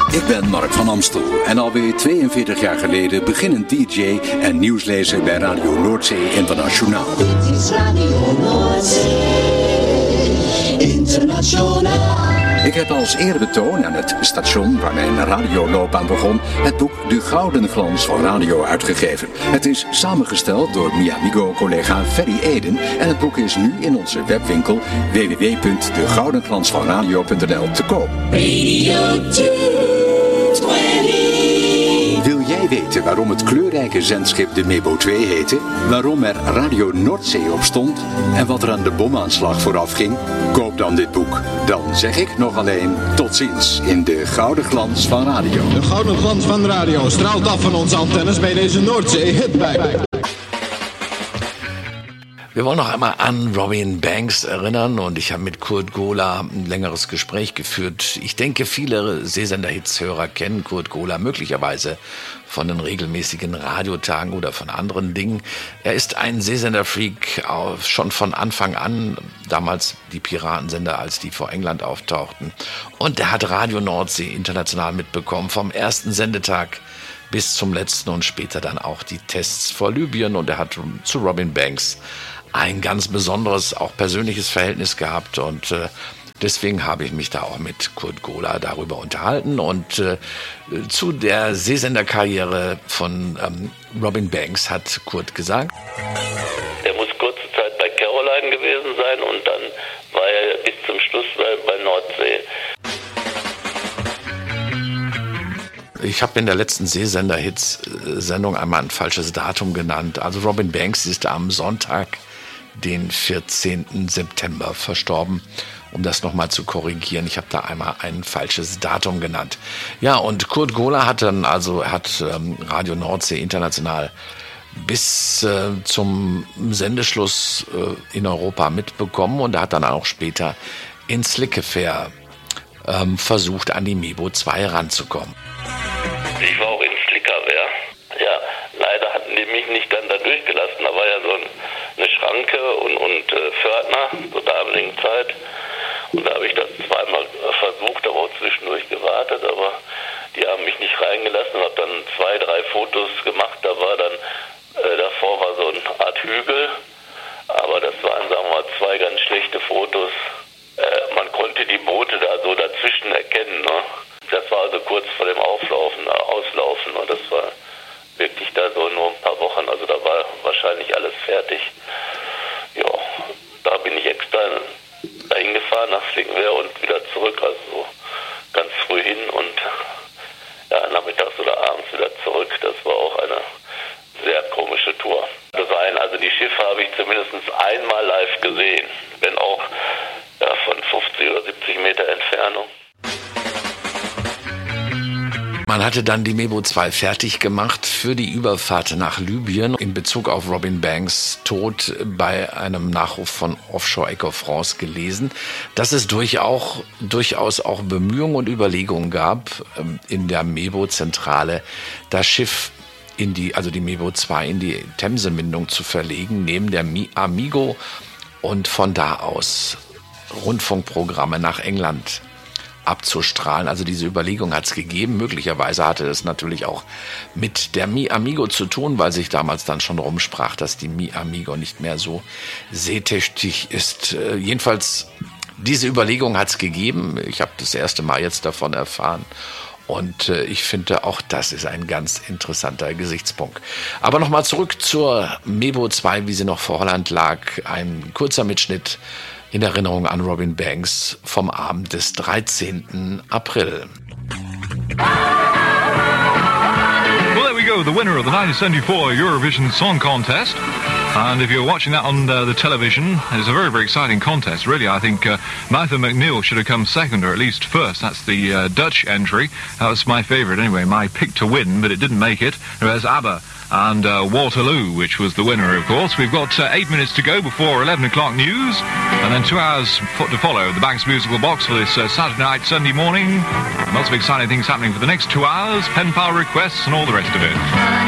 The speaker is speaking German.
Ik ben Mark van Amstel en alweer 42 jaar geleden beginnend DJ en nieuwslezer bij Radio Noordzee Internationaal. Dit is Radio Noordzee Internationaal. Ik heb als eerbetoon aan het station waar mijn radioloopbaan begon het boek De Gouden Glans van Radio uitgegeven. Het is samengesteld door mi amigo collega Ferry Eden en het boek is nu in onze webwinkel www.degoudenglansvanradio.nl te koop. Radio 220. Wil jij weten waarom het kleurrijke zendschip de Mebo 2 heette? Waarom er Radio Noordzee op stond? En wat er aan de bomaanslag vooraf ging? Koop dan dit boek. Dan zeg ik nog alleen tot ziens in de Gouden Glans van Radio. De Gouden Glans van Radio straalt af van onze antennes bij deze Noordzee-hitbike. Wir wollen noch einmal an Robin Banks erinnern und ich habe mit Kurt Gola ein längeres Gespräch geführt. Ich denke, viele Seesender-Hits-Hörer kennen Kurt Gola möglicherweise von den regelmäßigen Radiotagen oder von anderen Dingen. Er ist ein Seesender-Freak schon von Anfang an, damals die Piratensender, als die vor England auftauchten. Und er hat Radio Nordsee international mitbekommen, vom ersten Sendetag bis zum letzten und später dann auch die Tests vor Libyen. Und er hat zu Robin Banks ein ganz besonderes, auch persönliches Verhältnis gehabt und deswegen habe ich mich da auch mit Kurt Gola darüber unterhalten und zu der Seesenderkarriere von Robin Banks hat Kurt gesagt: Er muss kurze Zeit bei Caroline gewesen sein und dann war er bis zum Schluss bei Nordsee. Ich habe in der letzten Seesender-Hits-Sendung einmal ein falsches Datum genannt. Also Robin Banks ist am Sonntag, den 14. September verstorben, um das nochmal zu korrigieren. Ich habe da einmal ein falsches Datum genannt. Ja, und Kurt Gola hat dann Radio Nordsee international bis zum Sendeschluss in Europa mitbekommen und er hat dann auch später in Slickefair versucht, an die Mebo 2 ranzukommen. Ich war auch in Slickerwehr. Ja, leider hatten die mich nicht dann da durchgelassen. Da war ja so eine Schranke und Pförtner zur damaligen Zeit. Und da habe ich das zweimal versucht, aber auch zwischendurch gewartet. Aber die haben mich nicht reingelassen. Habe dann 2, 3 Fotos gemacht. Da war dann, davor war so eine Art Hügel. Aber das waren, sagen wir mal, 2 ganz schlechte Fotos. Man konnte die Boote da so dazwischen erkennen, ne? Das war also kurz vor dem Auslaufen und das war wirklich da so nur ein paar Wochen, also da war wahrscheinlich alles fertig. Ja, da bin ich extra dahin gefahren nach Slickefair und wieder zurück, also ganz früh hin und ja, nachmittags oder abends wieder zurück. Das war auch eine sehr komische Tour. Also die Schiffe habe ich zumindest einmal live gesehen, wenn auch ja, von 50 oder 70 Meter Entfernung. Man hatte dann die Mebo 2 fertig gemacht für die Überfahrt nach Libyen in Bezug auf Robin Banks Tod bei einem Nachruf von Offshore Echo France gelesen, dass es durchaus auch Bemühungen und Überlegungen gab, in der Mebo-Zentrale das Schiff die Mebo 2 in die Themse-Mündung zu verlegen, neben der Mi Amigo und von da aus Rundfunkprogramme nach England abzustrahlen. Also diese Überlegung hat es gegeben. Möglicherweise hatte es natürlich auch mit der Mi Amigo zu tun, weil sich damals dann schon rumsprach, dass die Mi Amigo nicht mehr so seetüchtig ist. Jedenfalls, diese Überlegung hat es gegeben. Ich habe das erste Mal jetzt davon erfahren. Und ich finde, auch das ist ein ganz interessanter Gesichtspunkt. Aber nochmal zurück zur Mebo 2, wie sie noch vor Holland lag. Ein kurzer Mitschnitt in Erinnerung an Robin Banks vom Abend des 13. April. Well, there we go, the winner of the 1974 Eurovision Song Contest. And if you're watching that on the television, it's a very, very exciting contest. Really, I think Martha McNeil should have come second, or at least first. That's the Dutch entry. That was my favourite anyway, my pick to win, but it didn't make it. There's ABBA and Waterloo, which was the winner, of course. We've got 8 minutes to go before 11 o'clock news, and then 2 hours to follow. The Banks Musical Box for this Saturday night, Sunday morning. And lots of exciting things happening for the next 2 hours, pen pal requests and all the rest of it.